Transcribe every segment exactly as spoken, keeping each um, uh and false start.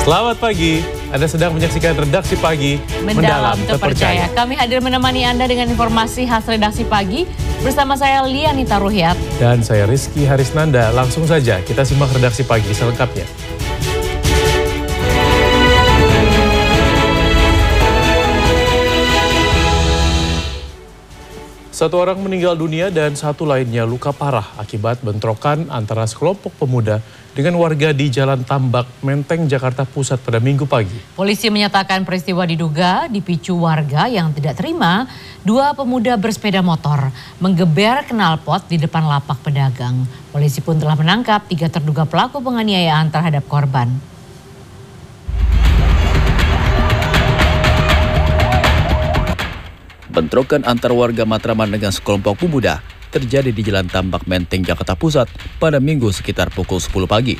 Selamat pagi, Anda sedang menyaksikan Redaksi Pagi Mendalam Terpercaya. Kami hadir menemani Anda dengan informasi khas Redaksi Pagi bersama saya Lianita Ruhyat. Dan saya Rizky Harisnanda. Langsung saja kita simak Redaksi Pagi selengkapnya. Satu orang meninggal dunia dan satu lainnya luka parah akibat bentrokan antara sekelompok pemuda dengan warga di Jalan Tambak, Menteng, Jakarta Pusat pada Minggu pagi. Polisi menyatakan peristiwa diduga dipicu warga yang tidak terima dua pemuda bersepeda motor menggeber knalpot di depan lapak pedagang. Polisi pun telah menangkap tiga terduga pelaku penganiayaan terhadap korban. Bentrokan antar warga Matraman dengan sekelompok pemuda terjadi di Jalan Tambak Menteng, Jakarta Pusat pada Minggu sekitar pukul sepuluh pagi.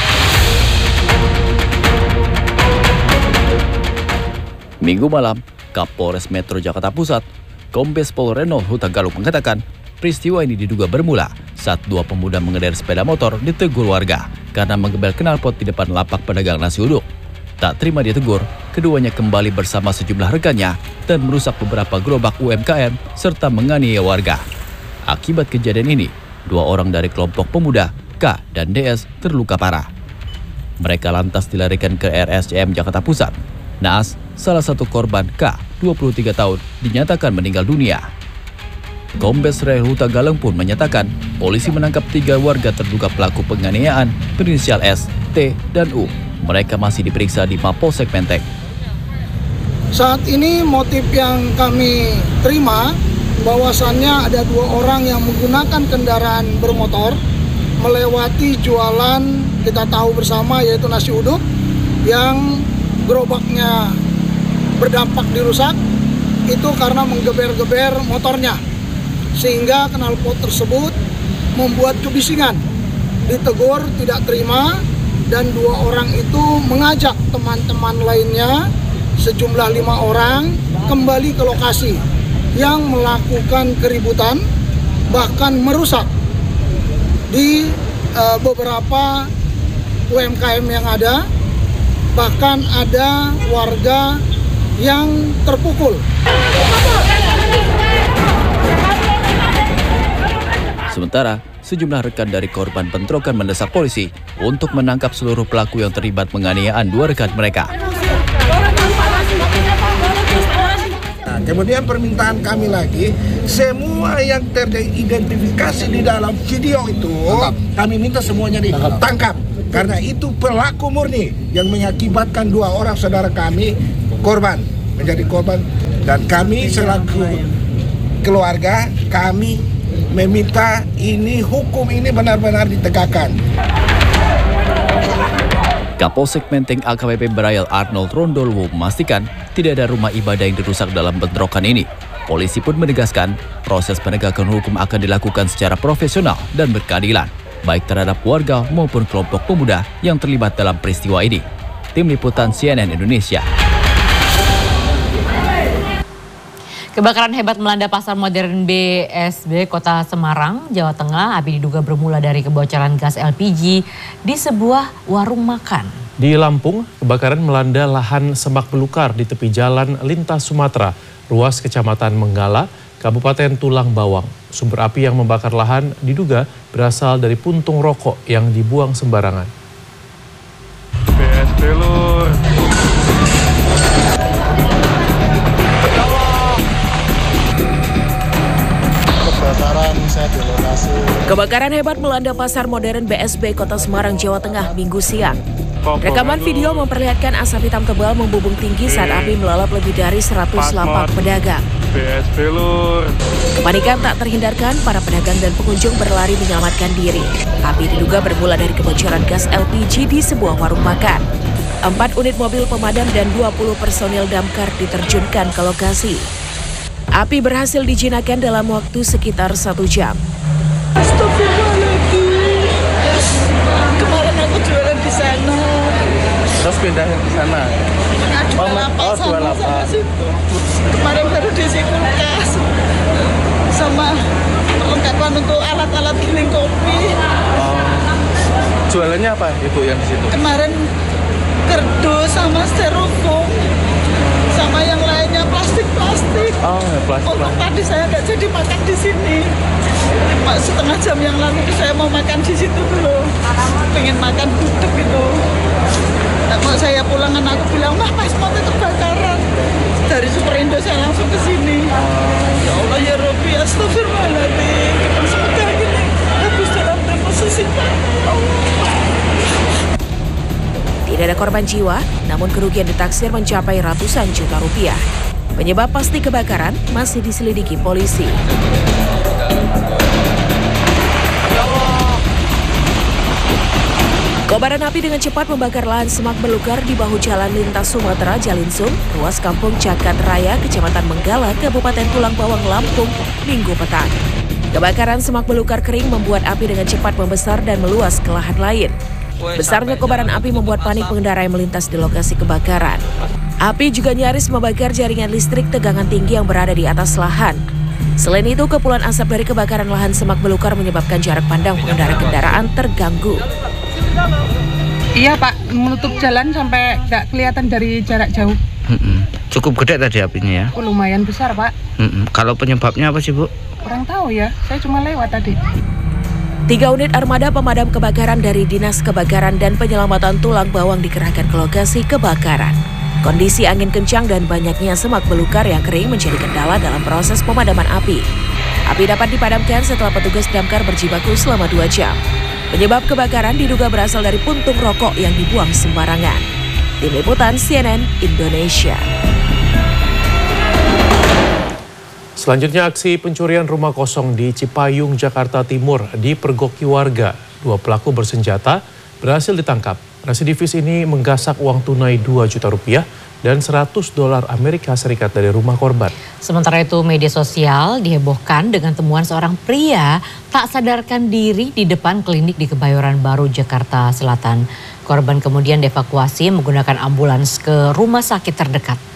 Minggu malam, Kapolres Metro Jakarta Pusat, Kombes Pol Reynold Huta Galung mengatakan peristiwa ini diduga bermula saat dua pemuda mengendarai sepeda motor ditegur warga karena menggebel knalpot di depan lapak pedagang nasi uduk. Tak terima ditegur, keduanya kembali bersama sejumlah rekannya dan merusak beberapa gerobak U M K M serta menganiaya warga. Akibat kejadian ini, dua orang dari kelompok pemuda, K dan D S, terluka parah. Mereka lantas dilarikan ke R S C M Jakarta Pusat. Naas, salah satu korban K, dua puluh tiga tahun, dinyatakan meninggal dunia. Kombes Reynold Huta Galung pun menyatakan polisi menangkap tiga warga terduga pelaku penganiayaan berinisial S, T, dan U. Mereka masih diperiksa di Mapolsek Menteng. Saat ini motif yang kami terima bahwasannya ada dua orang yang menggunakan kendaraan bermotor melewati jualan kita tahu bersama yaitu nasi uduk yang gerobaknya berdampak dirusak itu karena menggeber-geber motornya sehingga knalpot tersebut membuat kebisingan. Ditegur tidak terima dan dua orang itu mengajak teman-teman lainnya sejumlah lima orang kembali ke lokasi yang melakukan keributan bahkan merusak di uh, beberapa U M K M yang ada, bahkan ada warga yang terpukul. Sementara, sejumlah rekan dari korban bentrokan mendesak polisi untuk menangkap seluruh pelaku yang terlibat penganiayaan dua rekan mereka. Nah, kemudian permintaan kami lagi, semua yang teridentifikasi di dalam video itu, kami minta semuanya ditangkap. Karena itu pelaku murni yang mengakibatkan dua orang saudara kami korban, menjadi korban. Dan kami selaku keluarga, kami meminta ini hukum ini benar-benar ditegakkan. Kapolsek Menteng A K B P Braille Arnold Rondolwo memastikan tidak ada rumah ibadah yang dirusak dalam bentrokan ini. Polisi pun menegaskan proses penegakan hukum akan dilakukan secara profesional dan berkeadilan, baik terhadap warga maupun kelompok pemuda yang terlibat dalam peristiwa ini. Tim Liputan C N N Indonesia. Kebakaran hebat melanda pasar modern B S B Kota Semarang, Jawa Tengah. Api diduga bermula dari kebocoran gas L P G di sebuah warung makan. Di Lampung, kebakaran melanda lahan semak belukar di tepi jalan lintas Sumatera, ruas Kecamatan Menggala, Kabupaten Tulang Bawang. Sumber api yang membakar lahan diduga berasal dari puntung rokok yang dibuang sembarangan. B S B Lur. Kebakaran hebat melanda pasar modern B S B Kota Semarang, Jawa Tengah, Minggu siang. Rekaman video memperlihatkan asap hitam tebal membubung tinggi saat api melalap lebih dari seratus lapak pedagang. B S B Lur. Kepanikan tak terhindarkan, para pedagang dan pengunjung berlari menyelamatkan diri. Api diduga bermula dari kebocoran gas L P G di sebuah warung makan. Empat unit mobil pemadam dan dua puluh personil damkar diterjunkan ke lokasi. Api berhasil dijinakan dalam waktu sekitar satu jam. Astagfirullahaladzim. Kemarin aku jualan di sana. Terus pindah ke sana? Oh, oh, dua lapak. Kemarin baru diisi kulkas sama perlengkapan untuk alat-alat giling kopi. Oh. Jualannya apa Ibu yang di situ? Kemarin kerdus, Oh, ya plastik. Untuk tadi saya nggak jadi makan di sini. Cuma setengah jam yang lalu saya mau makan di situ dulu. Pengen makan gudeg gitu. Nah, mau saya pulang kan aku bilang, "Mah, pas motor terbakaran." Dari Superindo saya langsung ke sini. Ya Allah ya Rabbi, astagfirullahaladzim. Kita semoga gini habis dalam posisi Pak. Tidak ada korban jiwa, namun kerugian ditaksir mencapai ratusan juta rupiah. Penyebab pasti kebakaran masih diselidiki polisi. Kobaran api dengan cepat membakar lahan semak belukar di bahu jalan lintas Sumatera Jalinsung, ruas kampung Cakat Raya, Kecamatan Menggala, Kabupaten Tulang Bawang, Lampung, Minggu petang. Kebakaran semak belukar kering membuat api dengan cepat membesar dan meluas ke lahan lain. Besarnya kobaran api membuat panik pengendara yang melintas di lokasi kebakaran. Api juga nyaris membakar jaringan listrik tegangan tinggi yang berada di atas lahan. Selain itu, kepulan asap dari kebakaran lahan semak belukar menyebabkan jarak pandang pengendara kendaraan terganggu. Iya Pak, menutup jalan sampai nggak kelihatan dari jarak jauh. Mm-mm. Cukup gede tadi apinya ya? Oh, lumayan besar Pak. Mm-mm. Kalau penyebabnya apa sih Bu? Kurang tahu ya, saya cuma lewat tadi. Tiga unit armada pemadam kebakaran dari Dinas Kebakaran dan Penyelamatan Tulang Bawang dikerahkan ke lokasi kebakaran. Kondisi angin kencang dan banyaknya semak belukar yang kering menjadi kendala dalam proses pemadaman api. Api dapat dipadamkan setelah petugas damkar berjibaku selama dua jam. Penyebab kebakaran diduga berasal dari puntung rokok yang dibuang sembarangan. Tim Liputan C N N Indonesia. Selanjutnya, aksi pencurian rumah kosong di Cipayung, Jakarta Timur dipergoki warga. Dua pelaku bersenjata berhasil ditangkap. Residivis ini menggasak uang tunai dua juta rupiah dan seratus dolar Amerika Serikat dari rumah korban. Sementara itu, media sosial dihebohkan dengan temuan seorang pria tak sadarkan diri di depan klinik di Kebayoran Baru, Jakarta Selatan. Korban kemudian dievakuasi menggunakan ambulans ke rumah sakit terdekat.